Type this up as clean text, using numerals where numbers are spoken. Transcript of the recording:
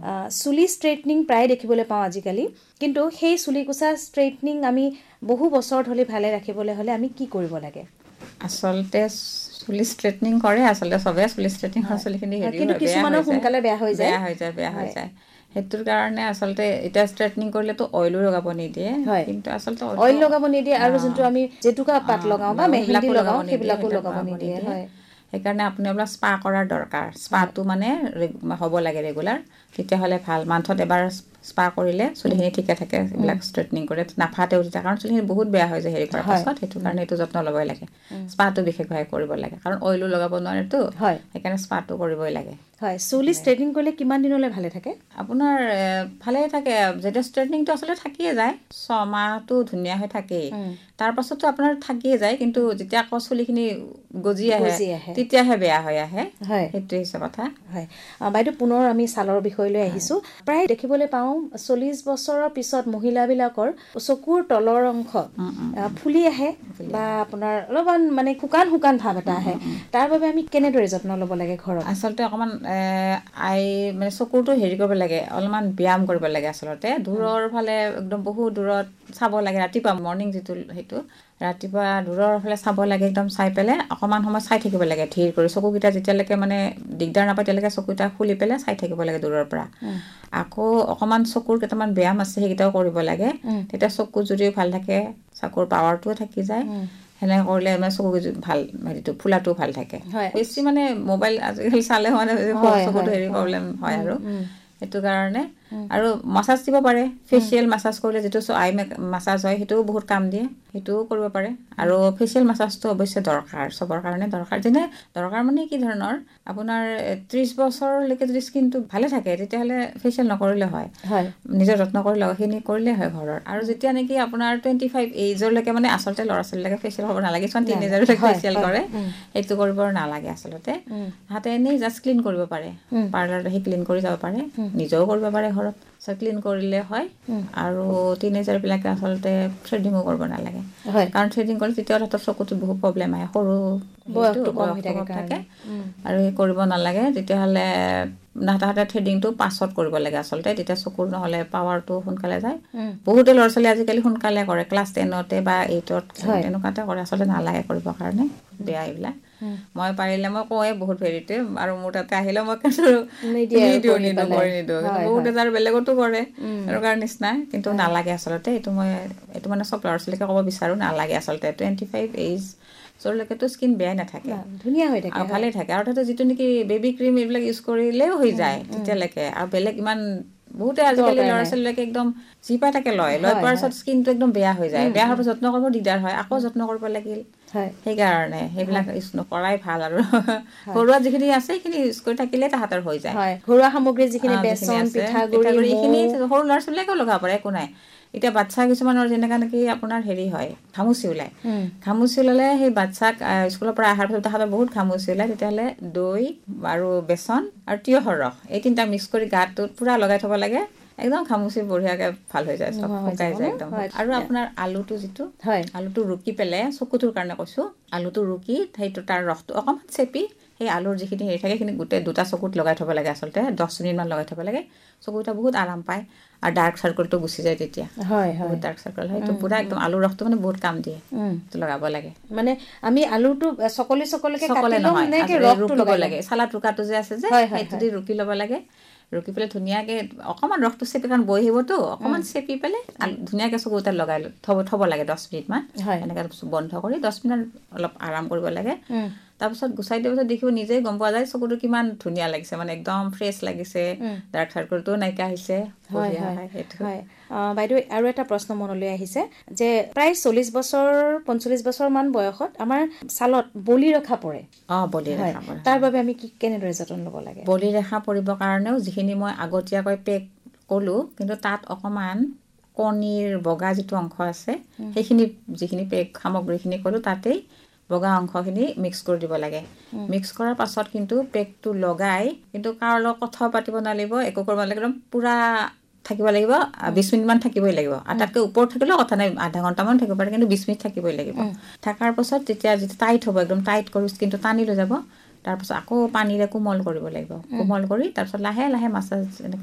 চুলি ষ্ট্ৰেইটনিং প্ৰায় দেখিবলৈ পাওঁ আজিকালি কিন্তু সেই চুলি কোচা ষ্ট্ৰেইটনিং আমি বহু বছৰ ধৰি ভালে ৰাখিবলৈ হ'লে আমি কি কৰিব লাগে আচলতে চুলি ষ্ট্ৰেইটনিং কৰে আচলতে চবে চুলি ষ্ট্ৰেইটনিং চুলিখিনি হেৰি কিন্তু কিছুমানৰ সোনকালে বেয়া হৈ যায় সেইটোৰ কাৰণে আচলতে এতিয়া ষ্ট্ৰেইটনিং কৰিলেতো অইলো লগাব নিদিয়ে কিন্তু আচলতে অইল লগাব নিদিয়ে আৰু যোনটো আমি জেতুকা পাত লগাওঁ বা মেহেন্দি লগাওঁ সেইবিলাকো লগাব নিদিয়ে সেইকাৰণে আপুনি অলপ স্পা কৰাৰ দৰকাৰ স্পাটো মানে হ'ব লাগে ৰেগুলাৰ তেতিয়াহ'লে ভাল মান্থত এবাৰ স্পা কৰিলে চুলিখিনি ঠিকে থাকে এইবিলাক ষ্ট্ৰেইটনিং কৰে নাফাটেও তেতিয়া কাৰণ চুলিখিনি বহুত বেয়া হৈ যায় হেৰি কৰাৰ পাছত সেইটো কাৰণে এইটো যত্ন ল'বই লাগে স্পাটো বিশেষভাৱে কৰিব লাগে কাৰণ অইলো লগাব নোৱাৰেতো সেইকাৰণে স্পাটো কৰিবই লাগে হয় চুলি ষ্ট্ৰেইটনিং কৰিলে কিমান দিনলৈ ভালে থাকে আপোনাৰ ভালে থাকে যেতিয়া ষ্ট্ৰেইটনিংটো আচলতে থাকিয়ে যায় 6 মাহটো ধুনীয়া হৈ থাকেই তাৰ পাছতো আপোনাৰ থাকিয়ে যায় কিন্তু যেতিয়া আকৌ চুলিখিনি গজি আহে তেতিয়াহে বেয়া হৈ আহে সেইটোৱে হৈছে কথা হয় বাইদেউ পুনৰ আমি ছালৰ বিষয়লৈ আহিছোঁ প্ৰায় দেখিবলৈ পাওঁ 40 বছৰৰ পিছত মহিলাবিলাকৰ চকুৰ তলৰ অংশ ফুলি আহে বা আপোনাৰ অলপমান মানে শুকান ভাৱ এটা আহে তাৰ বাবে আমি কেনেদৰে যত্ন ল'ব লাগে ঘৰত আচলতে অকণমান মানে চকুৰটো হেৰি কৰিব লাগে অলপমান ব্যায়াম কৰিব লাগে আচলতে দূৰৰ ফালে একদম বহুত দূৰত চাব লাগে ৰাতিপুৱা মৰ্ণিং যিটো সেইটো ৰাতিপুৱা দূৰৰ ফালে চাব লাগে একদম চাই পেলাই অকণমান সময় চাই থাকিব লাগে ধীৰ কৰি চকুকেইটা যেতিয়ালৈকে মানে দিগদাৰ নাপায় তেতিয়ালৈকে চকুকেইটা খুলি পেলাই চাই থাকিব লাগে দূৰৰ পৰা আকৌ অকণমান চকুৰ কেইটামান ব্যায়াম আছে সেইকেইটাও কৰিব লাগে তেতিয়া চকু যদিও ভাল থাকে চকুৰ পাৱাৰটোও থাকি যায় সেনেকৈ কৰিলে মানে চকু ভাল হেৰিটো ফুলাটোও ভাল থাকে বেছি মানে মোবাইল আজিকালি চালে মানে চকুটো হেৰি প্ৰব্লেম হয় আৰু সেইটো কাৰণে আৰু মাছাজ দিব পাৰে ফেচিয়েল মাছাজ কৰিলে যিটো আই মাছাজ হয় সেইটোও বহুত কাম দিয়ে সেইটোও কৰিব পাৰে আৰু ফেচিয়েল মাছাজটো অৱশ্যে দৰকাৰ চবৰ কাৰণে দৰকাৰ যেনে দৰকাৰ মানে কি ধৰণৰ আপোনাৰ 30 বছৰলৈকে যদি স্কিনটো ভালে থাকে তেতিয়াহ'লে ফেচিয়েল নকৰিলে হয় নিজৰ যত্ন কৰিলে সেইখিনি কৰিলে হয় ঘৰৰ আৰু যেতিয়া নেকি আপোনাৰ 25 এইজলৈকে মানে আচলতে ল'ৰা ছোৱালীলৈকে ফেচিয়েল হ'ব নালাগে কিছুমান টিনেজাৰলৈকে ফেচিয়েল কৰে সেইটো কৰিব নালাগে আচলতে তাহাঁতে এনেই জাষ্ট ক্লিন কৰিব পাৰে পাৰ্লাৰত আহি ক্লিন কৰি যাব পাৰে নিজেও কৰিব পাৰে ঘৰত ক্লিন কৰিলে হয় আৰু টিনেজাৰবিলাকে আচলতে থ্ৰেডিঙো কৰিব নালাগে কাৰণ থ্ৰেডিং কৰিলে তেতিয়া তাহাঁতৰ চকুটোত বহুত প্ৰব্লেম আহে সৰু বয়সটো কম থাকে আৰু এই কৰিব নালাগে তেতিয়াহ'লে তাহাঁতে থ্ৰেডিংটো পাছত কৰিব লাগে আচলতে তেতিয়া চকুৰ নহ'লে পাৱাৰটো সোনকালে যায় বহুতে ল'ৰা ছোৱালী আজিকালি সোনকালে কৰে ক্লাছ 10তে বা 8ত তেনেকুৱাতে কৰে আচলতে নালাগে কৰিবৰ কাৰণে বেয়া এইবিলাক মই পাৰিলে মই কওঁৱে বহুত হেৰিতে আৰু মোৰ তাতে আহিলে মই নিদিওঁ বহুত এজাৰ বেলেগতো কৰে এনেকুৱা নিচিনা কিন্তু নালাগে আচলতে এইটো মানে চব ল'ৰা ছোৱালীকে ক'ব বিচাৰোঁ নালাগে আচলতে 25 এইজ লৈকেতো স্কিন বেয়াই নাথাকে ধুনীয়া হৈ থাকে ভালেই থাকে আৰু তাতে যিটো নেকি বেবী ক্ৰীম এইবিলাক ইউজ কৰিলেও হৈ যায় তেতিয়ালৈকে আৰু বেলেগ ইমান বহুতে আজিকালি ল'ৰা ছোৱালীবিলাকে একদম যি পাই তাকে লয় পোৱাৰ পিছত স্কিনটো একদম বেয়া হৈ যায় বেয়া হোৱাৰ পিছত যত্ন কৰিব দিগদাৰ হয় আকৌ যত্ন কৰিব লাগিল সেইকাৰণে সেইবিলাক ইউজ নকৰাই ভাল আৰু ঘৰুৱা যিখিনি আছে সেইখিনি ইউজ কৰি থাকিলে তাহাঁতৰ হৈ যায় ঘৰুৱা সামগ্ৰী যিখিনি বেচন পিঠাগুড়ি এইখিনি সৰু ল'ৰা ছোৱালীকেও লগাব পাৰে একো নাই এতিয়া বাচ্ছা কিছুমানৰ যেনেকুৱা নেকি আপোনাৰ হেৰি হয় ঘামুচি ওলালে সেই বাচ্ছাক স্কুলৰ পৰা অহাৰ পিছত তাহাঁতৰ বহুত ঘামুচি ওলায় তেতিয়াহ'লে দৈ আৰু বেচন আৰু তিয়হৰ ৰস এই তিনিটা মিক্স কৰি গাটোত পূৰা লগাই থ'ব লাগে একদম ঘামুচি বঢ়িয়াকৈ ভাল হৈ যায় চব শুকাই যায় একদম আৰু আপোনাৰ আলুটো যিটো আলুটো ৰুকি পেলাই চকুটোৰ কাৰণে কৈছোঁ আলুটো ৰুকি সেইটো তাৰ ৰসটো অকণমান চেপি সেই আলুৰ যিখিনি হেৰি থাকে সেইখিনি গোটেই দুটা চকুত লগাই থ'ব লাগে আচলতে 10 মিনিটমান লগাই থ'ব লাগে চকুকেইটা বহুত আৰাম পায় আৰু ডাৰ্ক চাৰ্কলটো গুচি যায় তেতিয়া বহুত ডাৰ্ক চাৰ্কল হয় সেইটো পূৰা একদম আলুৰ ৰসটো মানে বহুত কাম দিয়ে সেইটো লগাব লাগে মানে আমি আলুটো চকলিকে কাটি লওঁ এনেকৈ ৰসটো লগাব লাগে চালাড ৰুকাটো যে আছে যে সেইটো দি ৰুকি ল'ব লাগে ৰুকি পেলাই ধুনীয়াকৈ অকণমান ৰসটো চেপি কাৰণ বৈ আহিবতো অকণমান চেপি পেলাই ধুনীয়াকৈ চকুতে লগাই থ'ব লাগে 10 মিনিটমান এনেকৈ বন্ধ কৰি 10 মিনিট অলপ আৰাম কৰিব লাগে তাৰপিছত গুচাই দিয়াৰ পিছত দেখিব নিজেই গম পোৱা যায় চকুটো কিমান ধুনীয়া লাগিছে মানে একদম ফ্ৰেছ লাগিছে ডাৰ্ক চাৰ্কলটোও নাইকিয়া হৈছে বাইদেউ আৰু এটা প্ৰশ্ন মনলৈ আহিছে যে প্ৰায় 40 বছৰ 45 বছৰমান বয়সত আমাৰ ছালত বলি ৰেখা পৰে তাৰ বাবে আমি কেনেদৰে যতন ল'ব লাগে বলি ৰেখা পৰিবৰ কাৰণেও যিখিনি মই আগতীয়াকৈ পেক ক'লোঁ কিন্তু তাত অকণমান কণীৰ বগা যিটো অংশ আছে সেইখিনি যিখিনি পেক সামগ্ৰীখিনি ক'লোঁ তাতেই বগা অংশখিনি মিক্স কৰি দিব লাগে মিক্স কৰাৰ পাছত কিন্তু পেকটো লগাই কিন্তু কাৰো লগত কথা পাতিব নালাগিব একো কৰিব নালাগিব একদম পূৰা থাকিব লাগিব 20 মিনিটমান থাকিবই লাগিব আৰু তাতকৈ ওপৰত থাকিলেও কথা নাই আধা ঘণ্টামান থাকিব পাৰে কিন্তু 20 মিনিট থাকিবই লাগিব থকাৰ পাছত তেতিয়া যেতিয়া টাইট হ'ব একদম টাইট কৰি স্কিনটো টানি লৈ যাব তাৰপাছত আকৌ পানীৰে কোমল কৰিব লাগিব কোমল কৰি তাৰপিছত লাহে লাহে মাছাজ এনেকৈ